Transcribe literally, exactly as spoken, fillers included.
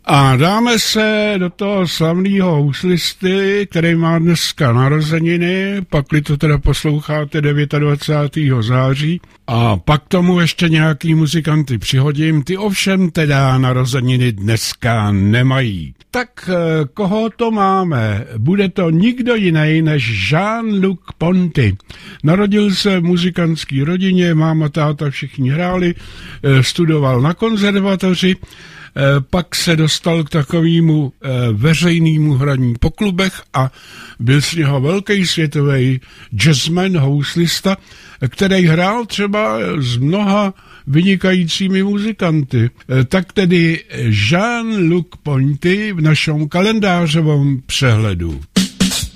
A dáme se do toho slavného houslisty, který má dneska narozeniny, pakli to teda posloucháte dvacátého devátého září. A pak tomu ještě nějaký muzikanty přihodím, ty ovšem teda narozeniny dneska nemají. Tak koho to máme? Bude to nikdo jiný než Jean-Luc Ponty. Narodil se v muzikantské rodině, máma, táta všichni hráli, studoval na konzervatoři, pak se dostal k takovému veřejnému hraní po klubech a byl z něho velký světový jazzman, houslista, který hrál třeba s mnoha vynikajícími muzikanty. Tak tedy Jean-Luc Ponty v našem kalendářovém přehledu.